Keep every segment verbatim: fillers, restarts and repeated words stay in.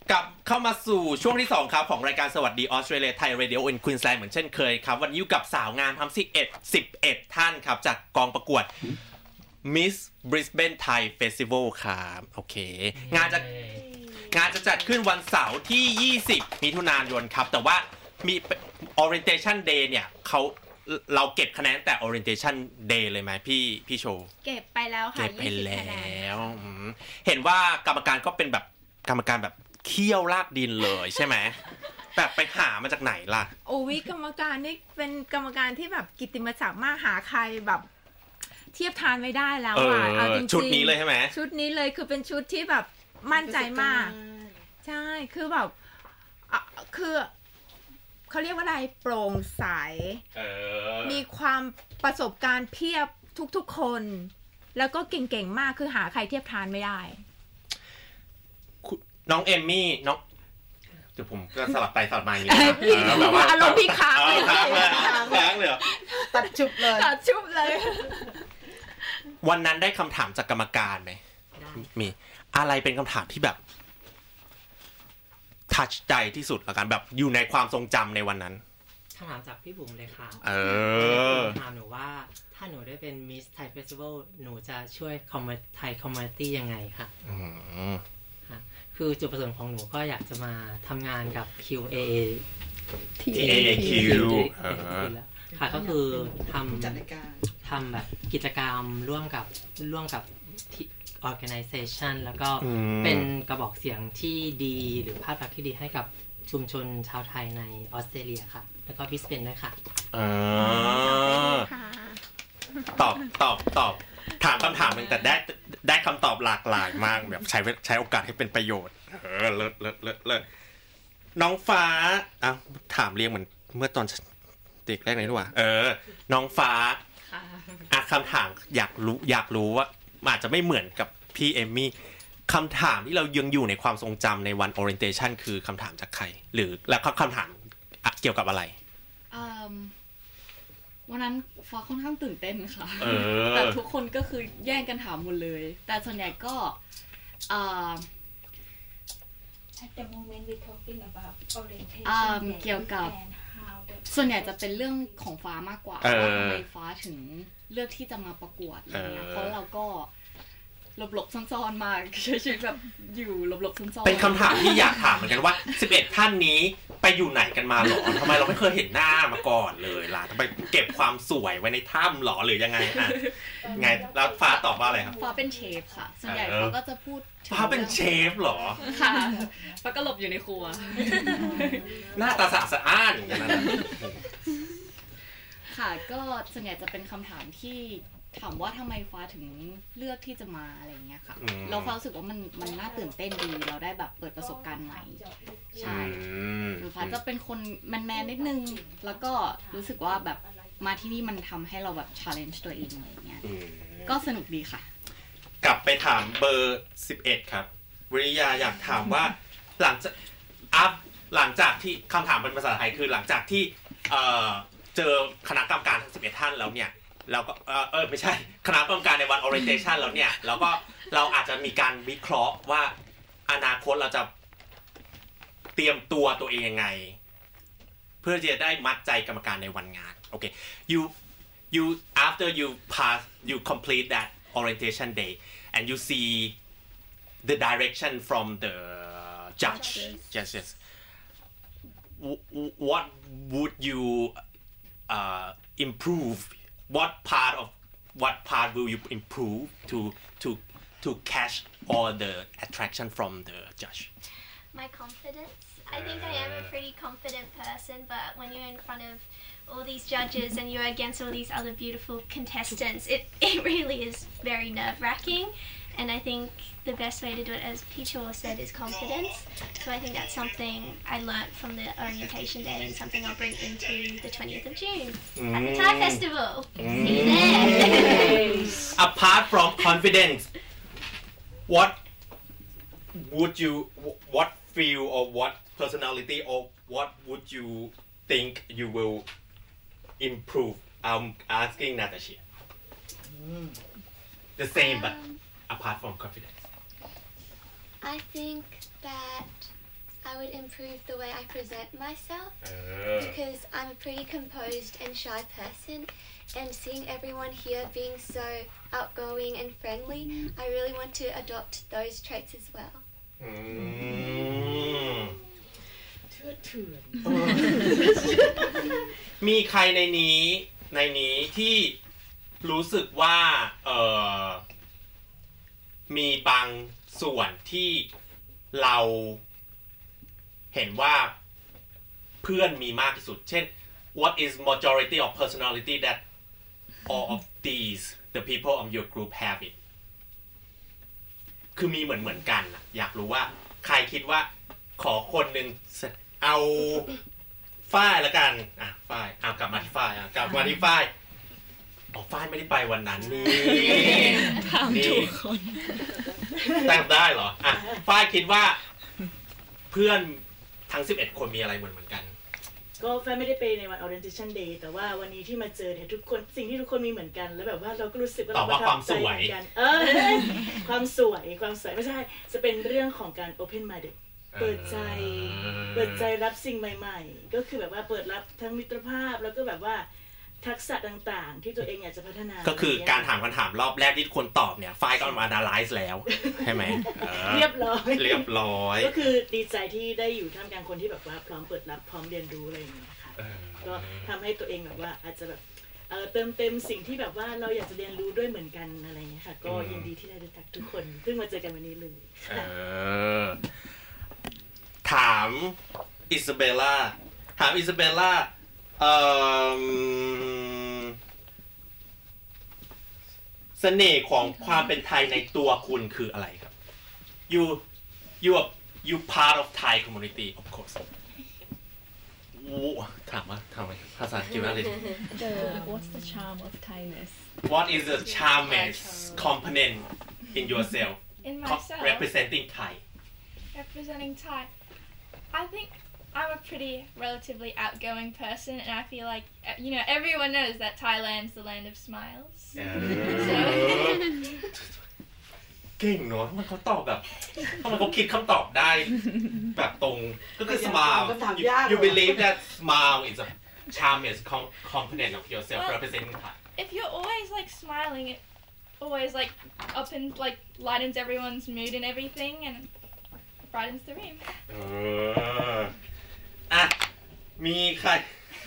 กลับเข้ามาสู่ช่วงที่สองครับของรายการสวัสดีออสเตรเลียไทยเรดิโออินควีนส์แลนด์เหมือนเช่นเคยครับวันนี้อยู่กับสาวงามทั้งสิบเอ็ด สิบเอ็ดท่านครับจากกองประกวด Miss Brisbane Thai Festival ครับโอเคงานจะงานจะจัดขึ้นวันเสาร์ที่ยี่สิบมิถุนายนครับแต่ว่ามี Orientation Day เนี่ยเขาเราเก็บคะแนนแต่ Orientation Day เลยไหมพี่พี่โชว์เก็บไปแล้วค่ะเก็บไปแล้วเห็นว่ากรรมการก็เป็นแบบกรรมการแบบเคี่ยวลากดินเลยใช่ไหมแบบไปหามาจากไหนล่ะโอ้วิกรรมการนี่เป็นกรรมการที่แบบกิตติมศักดิ์มากหาใครแบบเทียบทานไม่ได้แล้วอ่ะเอาจริงๆชุดนี้เลยใช่ไหมชุดนี้เลยคือเป็นชุดที่แบบมั่นใจมากใช่คือแบบคือเขาเรียกว่าอะไรโปร่งใสมีความประสบการณ์เพียบทุกๆคนแล้วก็เก่งๆมากคือหาใครเทียบทานไม่ได้น้องเอมมี่น้องเดี๋ยวผมก็สลับไปสลับมาอย่างนี้แบบว่าอารมณ์พี่ค้างเลยค้างเลยค้างเลยตัดชุบเลยตัดชุบเลยวันนั้นได้คำถามจากกรรมการไหมมีอะไรเป็นคำถามที่แบบทัชใจที่สุดละกันแบบอยู่ในความทรงจำในวันนั้นคำถามจากพี่บุ๋มเลยค่ะเออถามหนูว่าถ้าหนูได้เป็น Miss Thai Festival หนูจะช่วยคอมมูนิตี้ไทยคอมมูนิตี้ยังไงค่ะคือจุดประสงค์ของหนูก็อยากจะมาทำงานกับ คิว เอที เอ คิวค่ะก็คือทำทำแบบกิจกรรมร่วมกับร่วมกับ organization แล้วก็เป็นกระบอกเสียงที่ดีหรือภาพลักษณ์ที่ดีให้กับชุมชนชาวไทยในออสเตรเลียค่ะแล้วก็บริสเบนด้วยค่ะตอบตอบตอบถามคำถามนึงแต่ได้ได้คำตอบหลากหลายมากแบบใช้ใช้โอกาสให้เป็นประโยชน์เออเลิศเลิศเลิศเลิศน้องฟ้าอ่ะถามเรียงเหมือนเมื่อตอนเด็กแรกเลยด้วยเออน้องฟ้าอ่ะคำถามอยากรู้อยากรู้ว่าอาจจะไม่เหมือนกับพี่เอมมี่คำถามที่เรายังอยู่ในความทรงจำในวัน orientation คือคำถามจากใครหรือแล้วคำถามเกี่ยวกับอะไรวันนั้นฟ้าค่อนข้างตื่นเต้นค่ะแต่ทุกคนก็คือแย่งกันถามหมดเลยแต่ส่วนใหญ่ก็ At the moment we talking about orientation เกี่ยวกับส่วนใหญ่จะเป็นเรื่องของฟ้ามากกว่าว่าทำไมฟ้าถึงเลือกที่จะมาประกวดอะไรเงี้ยเพราะเราก็หลบๆซ่อนๆมาใช้ชีวิตแบบอยู่หลบๆซ่อนๆเป็นคำถามที่อยากถามเหมือนกันว่าสิบเอ็ดท่านนี้ไปอยู่ไหนกันมาหรอทำไมเราไม่เคยเห็นหน้ามาก่อนเลยล่ะทำไมเก็บความสวยไว้ในถ้ำหรอหรือยังไงอ่ะไงแล้วฟ้าตอบว่าอะไรครับฟ้าเป็นเชฟค่ะส่วนใหญ่ฟ้าก็จะพูดฟ้าเป็นเชฟหรอค่ะฟ้าก็หลบอยู่ในครัวหน้าตาสะสะอ้านอย่างนั้นค่ะก็ส่วนใหญ่จะเป็นคำถามที่ถามว่าทำไมฟ้าถึงเลือกที่จะมาอะไรเงี้ยค่ะเราฟ้ารู้สึกว่ามันมันน่าตื่นเต้นดีเราได้แบบเปิดประสบการณ์ใหม่ใช่ฟ้าจะเป็นคนแมนๆนิดนึงแล้วก็รู้สึกว่าแบบมาที่นี่มันทำให้เราแบบ challenge ตัวเองอะไรเงี้ยก็สนุกดีค่ะกลับไปถามเบอร์สิบเอ็ดครับวิริยาอยากถามว่าหลังจากอัพหลังจากที่คำถามเป็นภาษาไทยคือหลังจากที่เอ่อเจอคณะกรรมการทั้งสิบเอ็ดท่านแล้วเนี่ยเราก็เออเออไม่ใช่คณะกรรมการในวัน orientation แล้วเนี่ยแล้วก็เราอาจจะมีการวิเคราะห์ว่าอนาคตเราจะเตรียมตัวตัวเองยังไงเพื่อจะได้มัดใจกรรมการในวันงานโอเค you you after you pass you complete that orientation day and you see the direction from the judge yes yes what would you uh, improve what part of what part will you improve to to to catch all the attraction from the judge my confidence I think I am a pretty confident person but when you're in front of all these judges and you're against all these other beautiful contestants it it really is very nerve-wracking and I think the best way to do it as Pichor said is confidence so I think that's something I learnt from the orientation day and something I'll bring into the twentieth of June mm. at the Thai Festival mm. see you there apart from confidence what would you what feel or what personality or what would you think you will improve I'm asking Natasha mm. the same but apart from confidence I think that I would improve the way I present myself because I'm a pretty composed and shy person, and seeing everyone here being so outgoing and friendly, I really want to adopt those traits as well. เชื่อถือมีใครในนี้ในนี้ที่รู้สึกว่าเอ่อมีบางส่วนที่เราเห็นว่าเพื่อนมีมากที่สุดเช่น what is majority of personality that all of these the people of your group have it คือมีเหมือนเหมือนกันอยากรู้ว่าใครคิดว่าขอคนหนึ่งเอาฝ้ายละกันอ่ะฝ้ายเอากลับมาที่ฝ้ายอ่ะกลับมาที่ฝ้ายอ๋อฝ้ายไม่ได้ไปวันนั้นนี่ถามทุกคนแต่งได้เหรออ่ะฝ้ายคิดว่าเพื่อนทั้งสิบเอ็ดคนมีอะไรเหมือนเหมือนกันก็แฟนไม่ได้ไปในวัน orientation day แต่ว่าวันนี้ที่มาเจอเนี่ยทุกคนสิ่งที่ทุกคนมีเหมือนกันแล้วแบบว่าเราก็รู้สึกว่าเราประทับใจเหมือนกันเออความสวยความสวยไม่ใช่จะเป็นเรื่องของการ open minded เปิดใจเปิดใจรับสิ่งใหม่ๆก็คือแบบว่าเปิดรับทั้งมิตรภาพแล้วก็แบบว่าทักษะต่างๆที่ตัวเองอยากจะพัฒนาก็คือการถามคำถามรอบแรกที่ทุกคนตอบเนี่ยฝ่ายก็มา analyze แล้วใช่ไหมเรียบร้อยเรียบร้อยก็คือดีใจที่ได้อยู่ท่ามกลางคนที่แบบว่าพร้อมเปิดรับพร้อมเรียนรู้อะไรอย่างเงี้ยค่ะก็ทำให้ตัวเองแบบว่าอาจจะแบบเอ่อเติมเต็มสิ่งที่แบบว่าเราอยากจะเรียนรู้ด้วยเหมือนกันอะไรอย่างเงี้ยค่ะก็ยินดีที่ได้รู้จักทุกคนเพิ่งมาเจอกันวันนี้เลยถามอิซาเบลล่าถามอิซาเบลล่าเอ่อเสน่ห์ของความเป็นไทยในตัวคุณคืออะไรครับ you you are you part of Thai community of course ถามว่าถามว่าภาษาอังกฤษว่าอะไร What's the charm of Thainess What is the charmest component in yourself in myself representing Thai representing Thai I think I'm a pretty relatively outgoing person, and I feel like you know everyone knows that Thailand's the land of smiles. So เก่งเนาะทำไมเขาตอบแบบทำไมเขาคิดคำตอบได้แบบตรงก็คือ smile you, you believe that smile is a charming component of yourself well, representing Thai if you're always like smiling it always like up and like lightens everyone's mood and everything and brightens the room เอออ่ะมีใคร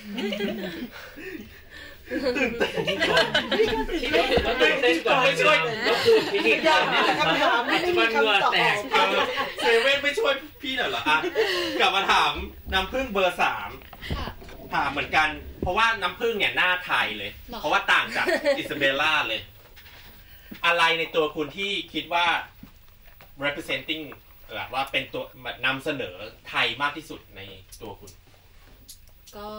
ตื่นเต้นก่อนตื่นเต้นก่อนไม่ช่วยก็คือพิธีกรนี่แหละคำถามมันเหงื่อแตกเซเว่นไม่ช่วยพี่หน่อยเหรออ่ะกลับมาถามน้ำผึ้งเบอร์สามถามเหมือนกันเพราะว่าน้ำผึ้งเนี่ยหน้าไทยเลยเพราะว่าต่างจากอิซาเบลล่าเลยอะไรในตัวคุณที่คิดว่า representingแบบว่าเป็นตัวนำเสนอไทยมากที่สุดในตัวคุณก็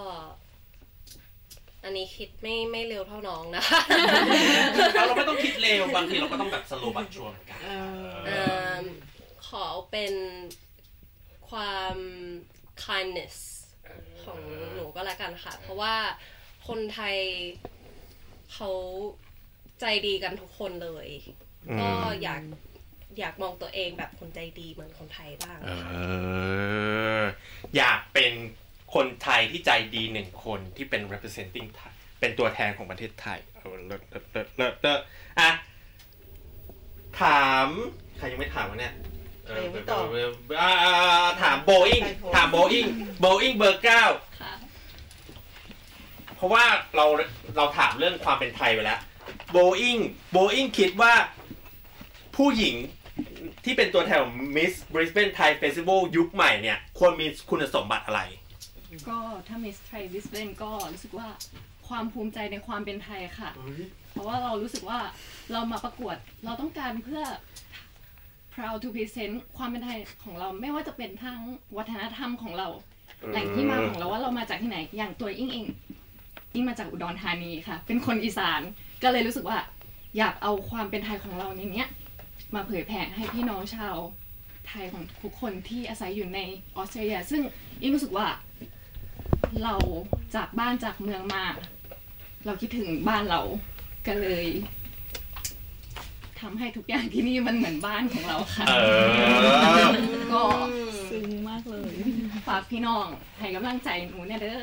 อันนี้คิดไม่ไม่เร็วเท่าน้องนะคะเราไม่ต้องคิดเร็วบางทีเราก็ต้องแบบสโลว์บัตชัวร์เหมือนกันขอเป็นความ kindness ของหนูก็แล้วกันค่ะเพราะว่าคนไทยเขาใจดีกันทุกคนเลยก็อยากอยากมองตัวเองแบบคนใจดีเหมือนคนไทยบ้างเอออยากเป็นคนไทยที่ใจดีหนึ่งคนที่เป็น representing ไทยเป็นตัวแทนของประเทศไทยเออเลิศเลิศเลิศเลิศเลิศอ่ะถามใครยังไม่ถามวะเนี่ยเออไม่ตอบอ่าถาม Boeing ถาม Boeing Boeing เบอร์เก้าเพราะว่าเราเราถามเรื่องความเป็นไทยไปแล้ว Boeing Boeing คิดว่าผู้หญิงที่เป็นตัวแทนของ Miss Brisbane Thai Festival ยุคใหม่เนี่ยควรมีคุณสมบัติอะไรก็ถ้า Miss Thai Brisbane ก็รู้สึกว่าความภูมิใจในความเป็นไทยค่ะเพราะว่าเรารู้สึกว่าเรามาประกวดเราต้องการเพื่อ proud to present ความเป็นไทยของเราไม่ว่าจะเป็นทั้งวัฒนธรรมของเราแหล่งที่มาของเราว่าเรามาจากที่ไหนอย่างตัวอิงเองอิงมาจากอุดรธานีค่ะเป็นคนอีสานก็เลยรู้สึกว่าอยากเอาความเป็นไทยของเราในเนี้ยมาเผยแผ่ให้พี่น้องชาวไทยของทุกคนที่อาศัยอยู่ในออสเตรเลียซึ่งอิงรู้สึกว่าเราจากบ้านจากเมืองมาเราคิดถึงบ้านเราก็เลยทำให้ทุกอย่างที่นี่มันเหมือนบ้านของเราค่ะก็ซึ้งมากพี่น้องให้กำลังใจหนูเนี่ยเด้อ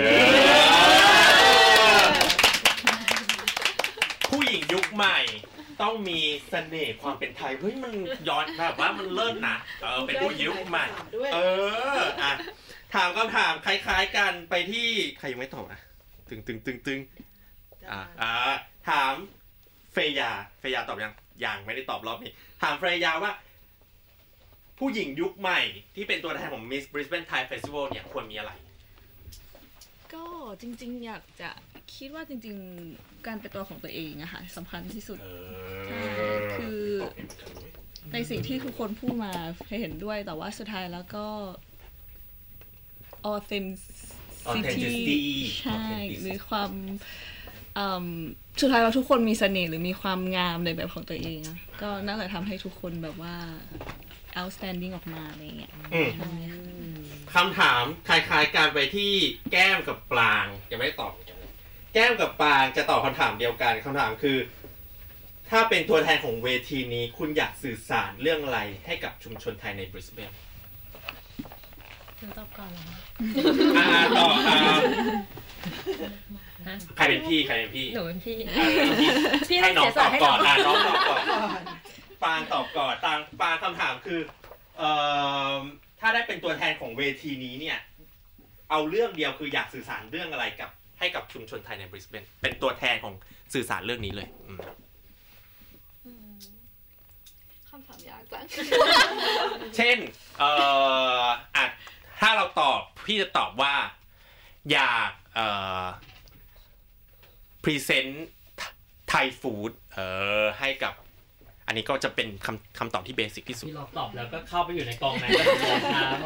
ผู้หญิงยุคใหม่ต้องมีเสน่ห์ความเป็นไทยเฮ้ยมันย้อนแบบว่ามันเลิศนะเออเป็นผู้หญิงยุคใหม่เอออ่ะถามคำถามคล้ายๆกันไปที่ใครยังไม่ตอบอ่ะตึงตึงตึงตึงอ่าอ่าถามเฟยาเฟยาตอบยังยังไม่ได้ตอบรอบนี้ถามเฟยาว่าผู้หญิงยุคใหม่ที่เป็นตัวแทนของ Miss Brisbane Thai Festival เนี่ยควรมีอะไรก็จริงๆอยากจะคิดว่าจริงๆการเป็นตัวของตัวเองอะค่ะสำคัญที่สุดใช่คือในสิ่งที่ทุกคนพูดมาเห็นด้วยแต่ว่าสุดท้ายแล้วก็ authenticity ใช่หรือความสุดท้ายเราทุกคนมีเสน่ห์หรือมีความงามในแบบของตัวเองอะก็น่าจะทำให้ทุกคนแบบว่า outstanding ออกมาอะไรเงี้ยคำถามคล้ายๆการไปที่แก้มกับปรางยังไม่ตอบแก้มกับปรางจะตอบคำถามเดียวกันคำถามคือถ้าเป็นตัวแทนของเวทีนี้คุณอยากสื่อสารเรื่องอะไรให้กับชุมชนไทยในบริสเบนหนูตอบก่อนเหรออ่าตอบครับใครเป็นพี่ใครเป็นพี่หนูเป็นพี่พี่ให้น้องตอบก่อนอ่าน้องตอบก่อนปรางตอบก่อนปรางปรางคำถามคือเอ่อถ้าได้เป็นตัวแทนของเวทีนี้เนี่ยเอาเรื่องเดียวคืออยากสื่อสารเรื่องอะไรกับให้กับชุมชนไทยในบริสเบนเป็นตัวแทนของสื่อสารเรื่องนี้เลยคำถามยากจังเช่นเอ่ออ่ะถ้าเราตอบพี่จะตอบว่าอยากเอ่อพรีเซนต์ไทยฟู้ดเอ่อให้กับอันนี้ก็จะเป็นคำคำตอบที่เบสิกที่สุดที่เราตอบแล้วก็เข้าไปอยู่ในกองนั้นก็ครับ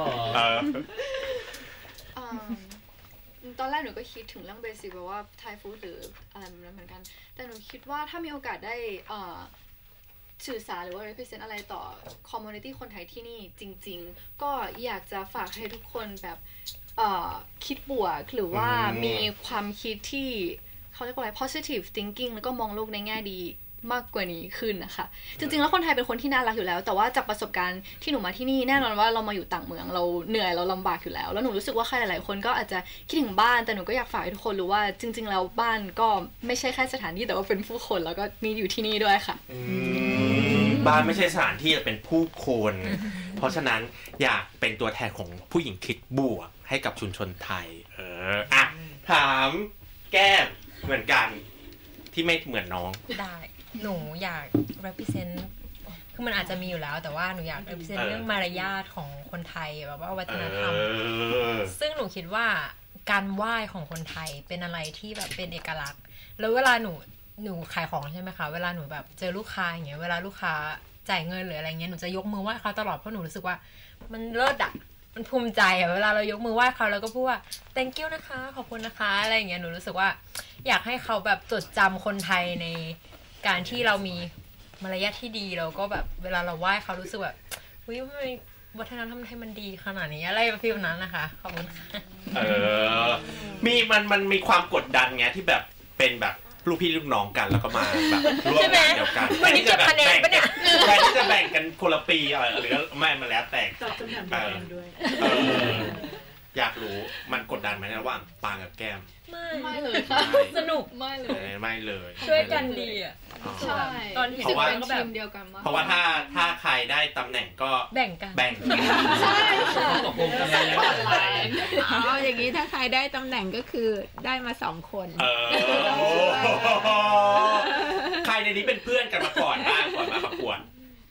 ผมตอนแรกหนูก็คิดถึงเรื่องเบสิกแบบว่าไทยฟู้ดหรืออะไรแบบนั้นเหมือนกันแต่หนูคิดว่าถ้ามีโอกาสได้สื่อสารหรือว่า represent อะไรต่อ community คนไทยที่นี่จริงๆก็อยากจะฝากให้ทุกคนแบบคิดบวกหรือว่ามีความคิดที่เขาเรียกว่าอะไร positive thinking แล้วก็มองโลกในแง่ดีมากกว่านี้ขึ้นนะคะจริงๆแล้วคนไทยเป็นคนที่น่ารักอยู่แล้วแต่ว่าจากประสบการณ์ที่หนูมาที่นี่แน่นอนว่าเรามาอยู่ต่างเมืองเราเหนื่อยเราลำบากอยู่แล้วแล้วหนูรู้สึกว่าใครหลายๆคนก็อาจจะคิดถึงบ้านแต่หนูก็อยากฝากให้ทุกคนรู้ว่าจริงๆแล้วบ้านก็ไม่ใช่แค่สถานที่แต่ว่าเป็นผู้คนแล้วก็มีอยู่ที่นี่ด้วยค่ะบ้านไม่ใช่สถานที่แต่เป็นผู้คนเพราะฉะนั้นอยากเป็นตัวแทนของผู้หญิงคิดบวกให้กับชุมชนไทยเอออ่ะถามแก้มเหมือนกันที่ไม่เหมือนน้องได้หนูอยาก represent คือมันอาจจะมีอยู่แล้วแต่ว่าหนูอยาก represent เรื่องมารยาทของคนไทยแบบว่าวัฒนธรรมซึ่งหนูคิดว่าการไหว้ของคนไทยเป็นอะไรที่แบบเป็นเอกลักษณ์แล้วเวลาหนูหนูขายของใช่ไหมคะเวลาหนูแบบเจอลูกค้าอย่างเงี้ยเวลาลูกค้าจ่ายเงินหรืออะไรเงี้ยหนูจะยกมือไหว้เขาตลอดเพราะหนูรู้สึกว่ามันเลิศอะมันภูมิใจอะเวลาเรายกมือไหว้เขาแล้วก็พูดว่า thank you นะคะขอบคุณนะคะอะไรอย่างเงี้ยหนูรู้สึกว่าอยากให้เขาแบบจดจำคนไทยในการที่เรามีมารยาทที่ดีแล้วก็แบบเวลาเราไหว้เขารู้สึกแบบเฮ้ยวัฒนธรรมไทยมันดีขนาดนี้อะไรแบบฟิลนั้นนะคะขอบคุณค่ะเออมีมันมันมีความกดดันไงที่แบบเป็นแบบลูกพี่ลูกน้องกันแล้วก็มาแบบร่วมงานเดียวกันวันนี้เก็บคะแนนปะเนี่ยแทนที่จะแบ่งกันคนละปีอะไรหรือไม่มันแล้วแต่ตอบคำถามแทนด้วยอยากรู้มันกดดันไหมระหว่างปางกับแก้มไม่ไม่เลยค่ะสนุกไม่เลยไม่เลยช่วยกันดีอ่ะใช่ตอนที่เป็นทีมเดียวกันมากเพราะว่าถ้าถ้าใครได้ตำแหน่งก็แบ่งกันแบ่งใช่ค่ะตกลงกันแล้วอ๋ออย่างนี้ถ้าใครได้ตำแหน่งก็คือได้มาสองคนเออใครในนี้เป็นเพื่อนกันมาก่อนบ้างก่อนมาประกวด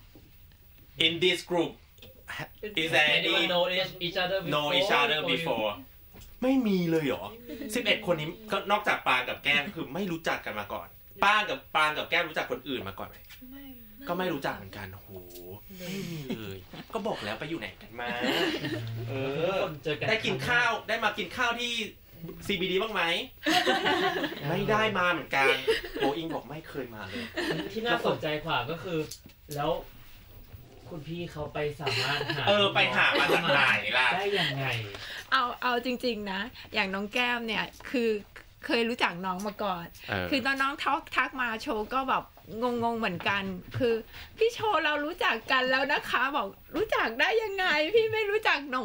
in this group is there any know each other know each other beforeไม่มีเลยเหรอสิบเอ็ดคนนี้ก็นอกจากปางกับแก้มคือไม่รู้จักกันมาก่อนป้ากับปางกับแก้มรู้จักคนอื่นมาก่อนไหมไม่ก็ไม่รู้จักเหมือนกันโหไม่มีเลยก็บอกแล้วไปอยู่ไหนกันมาเออได้กินข้าวได้มากินข้าวที่ ซี บี ดี บ้างไหมไม่ได้มาเหมือนกันโออิงบอกไม่เคยมาเลยที่น่าสนใจกว่าก็คือแล้วคุณพี่เขาไปสามารถหาเออไปหามาจากไหนล่ะได้ยังไงเอาเอาจริงๆนะอย่างน้องแก้มเนี่ยคือเคยรู้จักน้องมาก่อนคือตอนน้องทักทักมาโชว์ก็แบบงงๆเหมือนกันคือพี่โชว์เรารู้จักกันแล้วนะคะบอกรู้จักได้ยังไงพี่ไม่รู้จักหนู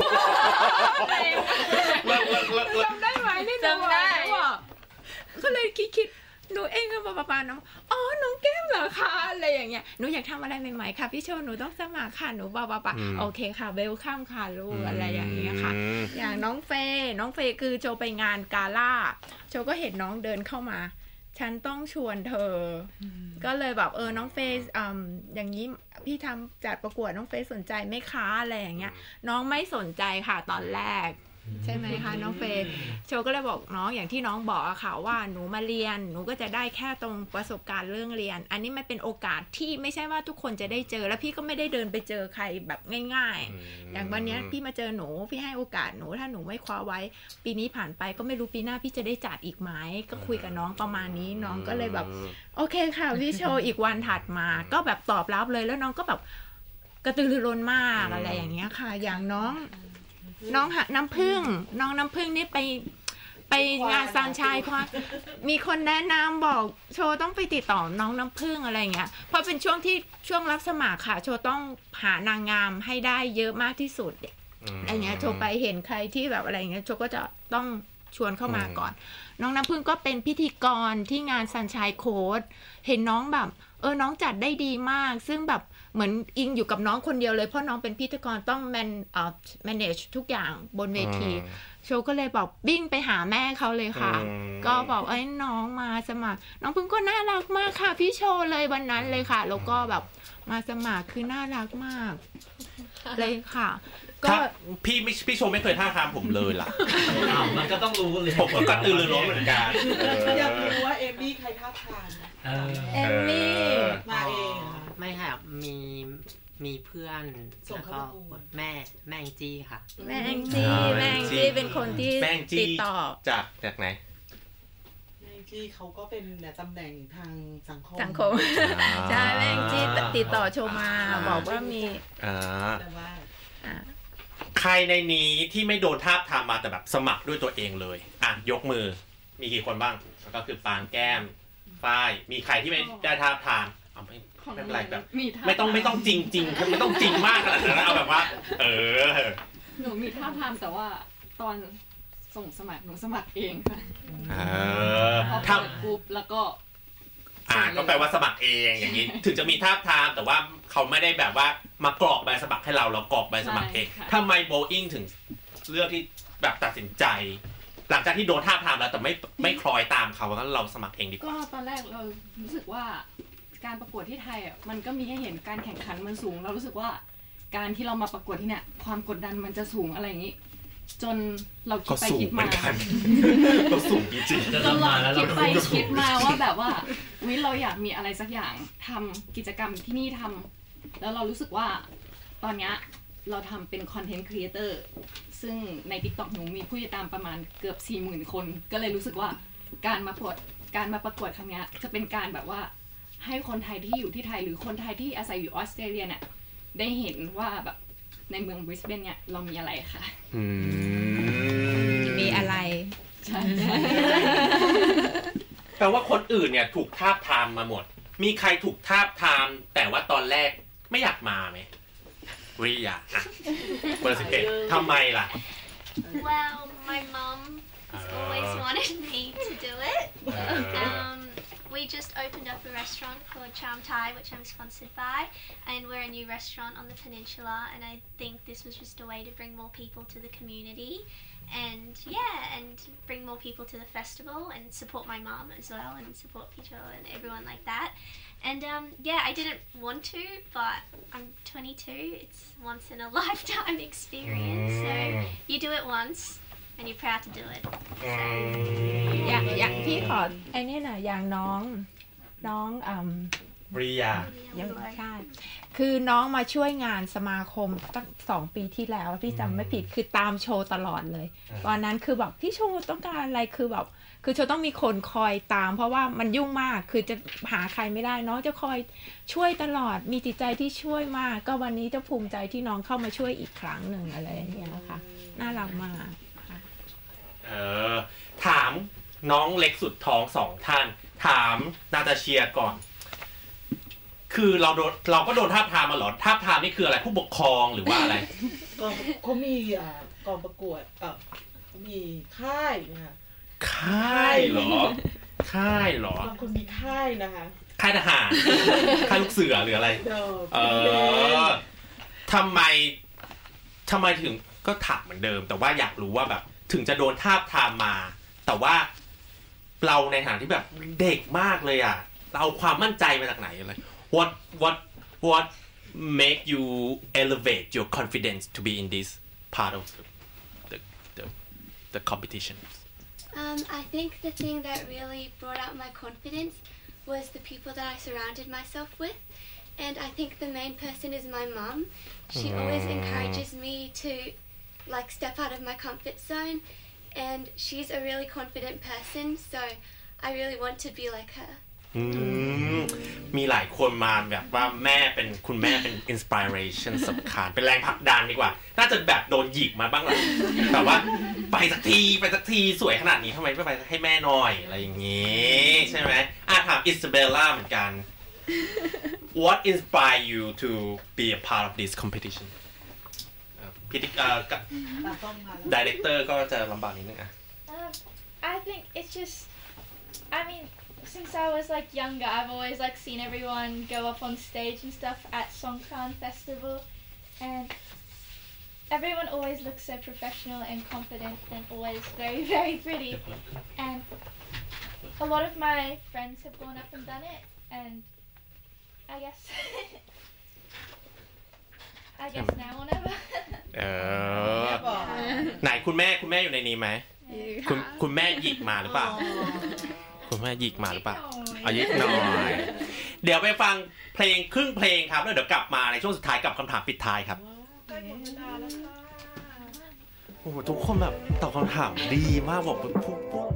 จำได้ไหมนี่จำได้ก็เลยคิดหนูเองก็ประมาณน้องอ๋อน้องแก้มเหรอคะอะไรอย่างเงี้ยหนูอยากทำอะไรใหม่ๆค่ะพี่โชว์หนูต้องสมัครค่ะหนูบ้าบ้าบ้าโอเคค่ะเวลคัมค่ะลูกอะไรอย่างเงี้ยค่ะอย่างน้องเฟย์น้องเฟย์คือโจไปงานกาล่าโจก็เห็นน้องเดินเข้ามาฉันต้องชวนเธอก็เลยแบบเออน้องเฟย์อืมอย่างนี้พี่ทำจัดประกวดน้องเฟย์สนใจไหมคะอะไรอย่างเงี้ยน้องไม่สนใจค่ะตอนแรกใช่ไหมคะน้องเฟย์โชก็เลยบอกน้องอย่างที่น้องบอกอะค่ะว่าหนูมาเรียนหนูก็จะได้แค่ตรงประสบการณ์เรื่องเรียนอันนี้มันเป็นโอกาสที่ไม่ใช่ว่าทุกคนจะได้เจอแล้วพี่ก็ไม่ได้เดินไปเจอใครแบบง่ายๆอย่างวันนี้พี่มาเจอหนูพี่ให้โอกาสหนูถ้าหนูไม่คว้าไว้ปีนี้ผ่านไปก็ไม่รู้ปีหน้าพี่จะได้จัดอีกไหมก็คุยกับน้องประมาณนี้น้องก็เลยแบบโอเคค่ะพี่โชอีกวันถัดมาก็แบบตอบรับเลยแล้วน้องก็แบบกระตือรือร้นมากอะไรอย่างเงี้ยค่ะอย่างน้องน้องหาน้ำผึ้งน้องน้ำผึ้งนี่ไปไปงานซันชัยเพราะมีคนแนะนำบอกโชต้องไปติดต่อน้องน้ำผึ้งอะไรเงี้ยเพราะเป็นช่วงที่ช่วงรับสมัครค่ะโชต้องหานางงามให้ได้เยอะมากที่สุดอะไรเงี้ยโชไปเห็นใครที่แบบอะไรเงี้ยโชก็จะต้องชวนเข้ามาก่อนน้องน้ำผึ้งก็เป็นพิธีกรที่งานซันชัยโค้ดเห็นน้องแบบเออน้องจัดได้ดีมากซึ่งแบบเหมือนอิงอยู่กับน้องคนเดียวเลยเพราะน้องเป็นพิธีกรต้องแมนเอ่อ manage ทุกอย่างบนเวทีโชก็เลยบอกวิ่งไปหาแม่เขาเลยค่ะก็บอกเอ้ยน้องมาสมัครน้องพึ่งก็น่ารักมากค่ะพี่โชเลยวันนั้นเลยค่ะแล้วก็แบบมาสมัครคือน่ารักมากเลยค่ะก็พี่ไม่พี่โชไม่เคยท่าทางผมเลยล่ะมันก็ต้องรู้เลยผมก็กระตือรือร้นเหมือนกันอยากรู้ว่าเอมมี่ใครท่าทางเอมมี่มาเองไม่ค่ะมีมีเพื่อนแล้วก็แม่แม่งจี้ค่ะแม่งจี้แม่งจี้เป็นคนที่ติดต่อจากจากไหนแม่งจี้เขาก็เป็นตำแหน่งทางสังคมสังคมใช่แม่งจี้ติดต่อโชมาบอกว่ามีแต่ว่าใครในนี้ที่ไม่โดนทาบทามมาแต่แบบสมัครด้วยตัวเองเลยอ่ะยกมือมีกี่คนบ้างก็คือปางแก้มฝ้ายมีใครที่ไม่ได้ทาบทามเอาไม่ไม่เป็นไรแบบไม่ต้องไม่ต้องจริงจริงไม่ต้องจริงมากขนาดนั้นเอาแบบว่าเออหนูมีทาบทามแต่ว่าตอนส่งสมัครหนูสมัครเองค่ะเออทำกรุ๊ปแล้วก็อ่าก็แปลว่าสมัครเองอย่างนี้ถึงจะมีทาบทามแต่ว่าเขาไม่ได้แบบว่ามากรอกใบสมัครให้เราเรากรอกใบสมัครเองทำไมโบอิงถึงเลือกที่แบบตัดสินใจหลังจากที่โดนทาบทามแล้วแต่ไม่ไม่คล้อยตามเขาแล้วเราสมัครเองดีกว่าก็ตอนแรกเรารู้สึกว่าการประกวดที่ไทยอ่ะมันก็มีให้เห็นการแข่งขันมันสูงเรารู้สึกว่าการที่เรามาประกวดที่เนี่ยความกดดันมันจะสูงอะไรอย่างนี้จนเราคิดไปคิดมาก็สูงจริงๆจนเราคิดไปคิดมาว่าแบบว่าวิเราอยากมีอะไรสักอย่างทำกิจกรรมที่นี่ทำแล้วเรารู้สึกว่าตอนนี้เราทำเป็นคอนเทนต์ครีเอเตอร์ซึ่งใน TikTok หนูมีผู้ติดตามประมาณเกือบ สี่หมื่น คนก็เลยรู้สึกว่าการมาประกวดการมาประกวดครั้งนี้จะเป็นการแบบว่าให้คนไทยที่อยู่ที่ไทยหรือคนไทยที่อาศัยอยู่ออสเตรเลียเนี่ยได้เห็นว่าแบบในเมืองบริสเบนเนี่ยเรามีอะไรค่ะมีอะไรใช่แปลว่าคนอื่นเนี่ยถูกทาบทามมาหมดมีใครถูกทาบทามแต่ว่าตอนแรกไม่อยากมาไหมวิอยากอ่ะเบอร์สิบเอ็ดทำไมล่ะ Well my mom has always wanted me to do it um we just opened up a restaurant called Charm Thai, which I'm sponsored by, and we're a new restaurant on the peninsula, and I think this was just a way to bring more people to the community, and yeah, and bring more people to the festival, and support my mom as well, and support Picho and everyone like that. And um, yeah, I didn't want to, but I'm twenty-two, it's once in a lifetime experience, so you do it once.And you're proud to do it. อย่างอย่างพี่ขอไอ้นี่น่ะอย่างน้องน้องอืมบริยายังใช่คือน้องมาช่วยงานสมาคมตั้งสองปีที่แล้วพี่จำไม่ผิดคือตามโชว์ตลอดเลยตอนนั้นคือแบบพี่โชว์ต้องการอะไรคือแบบคือโชว์ต้องมีคนคอยตามเพราะว่ามันยุ่งมากคือจะหาใครไม่ได้น้องจะคอยช่วยตลอดมีจิตใจที่ช่วยมากก็วันนี้จะภูมิใจที่น้องเข้ามาช่วยอีกครั้งหนึ่งอะไรอย่างเงี้ยนะคะน่ารักมากเออถามน้องเล็กสุดท้องสองท่านถามนาตาเชียก่อนคือเราโดนเราก็โดนทาบทามมาหรอทาบทามนี่คืออะไรผู้ปกครองหรือว่าอะไรกองเขามีอ่ากองประกวดเออเขามีค่ายนะคะค่ายเหรอค่ายเหรอบางคนมีค่ายนะคะค่ายทหารค่ายลูกเสือหรืออะไรเออทำไมทำไมถึงก็ถามเหมือนเดิมแต่ว่าอยากรู้ว่าแบบถึงจะโดนทาบทามมาแต่ว่าเราในฐานะที่แบบเด็กมากเลยอ่ะเราเอาความมั่นใจมาจากไหนอะไร what what what make you elevate your confidence to be in this part of the the the competition um I think the thing that really brought out my confidence was the people that I surrounded myself with and I think the main person is my mum she always encourages me to like step out of my comfort zone and she's a really confident person so I really want to be like her มีหลายคนมาแบบว่าแม่เป็นคุณแม่เป็น inspiration สำคัญเป็นแรงผลักดันดีกว่าน่าจะแบบโดนหยิกมาบ้างแหละแต่ว่าไปสักทีไปสักทีสวยขนาดนี้ทำไมไม่ไปให้แม่หน่อยอะไรอย่างงี้ใช่ไหมอ่ะถามอิซาเบลล่าเหมือนกัน What inspired you to be a part of this competitionพิธีการกับดีเรคเตอร์ก็จะลำบากนิดนึงอ่ะ I think it's just I mean since I was like younger I've always like seen everyone go up on stage and stuff at Songkran Festival and everyone always looks so professional and confident and always very very pretty and a lot of my friends have gone up and done it and I guess I guess now or never เออไหนคุณแม่คุณแม่อยู่ในนี้ไหมคุณคุณแม่หยิกมาหรือเปล่าคุณแม่หยิกมาหรือเปล่าเอาหยิกหน่อยเดี๋ยวไปฟังเพลงครึ่งเพลงครับแล้วเดี๋ยวกลับมาในช่วงสุดท้ายกับคำถามปิดท้ายครับโอ้โหทุกคนแบบตอบคำถามดีมากบอกพวก